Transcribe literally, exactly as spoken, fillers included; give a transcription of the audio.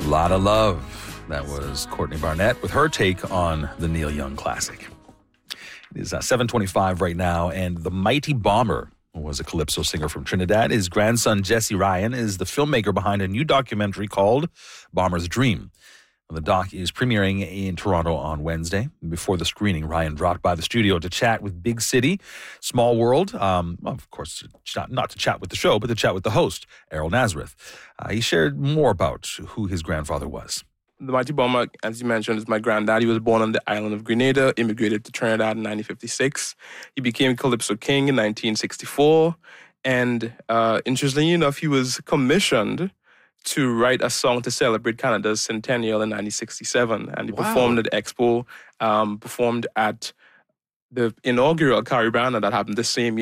Lot of Love. That was Courtney Barnett with her take on the Neil Young classic. It is uh, seven twenty-five right now, and the Mighty Bomber was a calypso singer from Trinidad. His grandson, Jesse Ryan, is the filmmaker behind a new documentary called Bomber's Dream. The doc is premiering in Toronto on Wednesday. Before the screening, Ryan dropped by the studio to chat with Big City, Small World. Um, of course, not, not to chat with the show, but to chat with the host, Errol Nazareth. Uh, he shared more about who his grandfather was. The Mighty Bomber, as you mentioned, is my granddad. He was born on the island of Grenada, immigrated to Trinidad in nineteen fifty-six. He became Calypso King in nineteen sixty-four. And uh, interestingly enough, he was commissioned to write a song to celebrate Canada's centennial in nineteen sixty-seven. And he Wow. performed at Expo, um, performed at the inaugural Caribana that happened the same year.